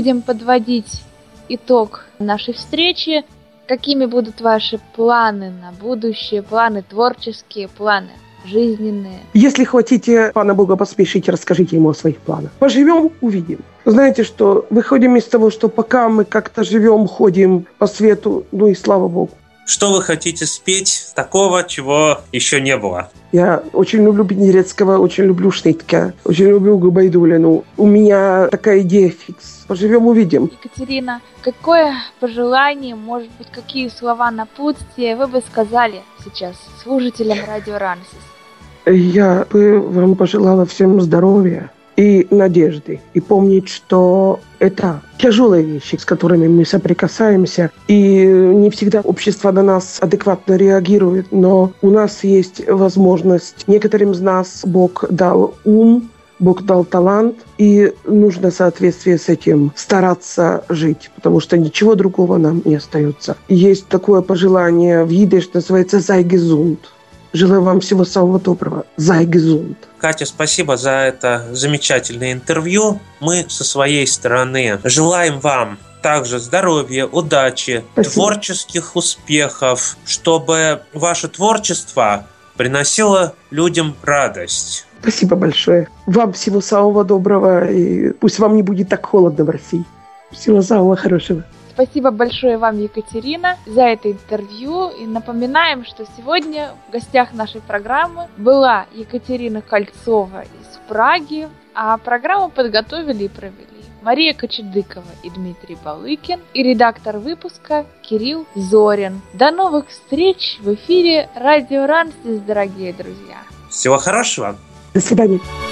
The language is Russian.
будем подводить итог нашей встречи. Какими будут ваши планы на будущее, планы творческие, планы жизненные? Если хотите пана Бога посмешить, расскажите ему о своих планах. Поживем, увидим. Знаете, что выходим из того, что пока мы как-то живем, ходим по свету, ну и слава Богу. Что вы хотите спеть такого, чего еще не было? Я очень люблю Пенерецкого, очень люблю Шнитке, очень люблю Губайдулину. У меня такая идея фикс. Поживем, увидим. Екатерина, какое пожелание, может быть, какие слова напутствия вы бы сказали сейчас слушателям Радио Рансис? Я бы вам пожелала всем здоровья и надежды. И помнить, что это тяжелые вещи, с которыми мы соприкасаемся. И не всегда общество на нас адекватно реагирует. Но у нас есть возможность. Некоторым из нас Бог дал ум, Бог дал талант. И нужно в соответствии с этим стараться жить. Потому что ничего другого нам не остается. Есть такое пожелание в идиш, называется «Sei gesund». Желаю вам всего самого доброго. Sei gesund. Катя, спасибо за это замечательное интервью. Мы со своей стороны желаем вам также здоровья, удачи, спасибо. Творческих успехов, чтобы ваше творчество приносило людям радость. Спасибо большое. Вам всего самого доброго. И пусть вам не будет так холодно в России. Всего самого хорошего. Спасибо большое вам, Екатерина, за это интервью. И напоминаем, что сегодня в гостях нашей программы была Екатерина Кольцова из Праги, а программу подготовили и провели Мария Кочедыкова и Дмитрий Балыкин и редактор выпуска Кирилл Зорин. До новых встреч в эфире Радио Рансис, дорогие друзья. Всего хорошего. До свидания.